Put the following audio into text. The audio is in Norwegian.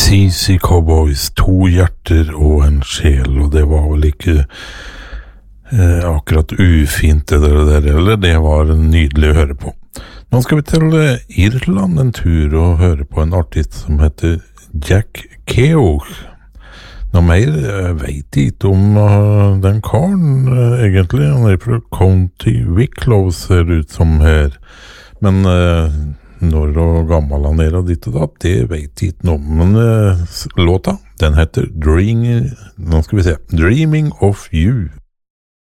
CC Cowboys, 2 hjerter og en sjel, og det var vel ikke akkurat ufint det der, eller det var nydelig å høre på. Nå skal vi til Irland en tur og høre på en artist som heter Jack Keogh. Noe mer vet jeg ikke om den karen egentlig, han er fra County Wicklow ser det ut som her, men når og gammel han er og ditt og datt, det vet jeg ikke noe, men låta, den heter Dreaming of You.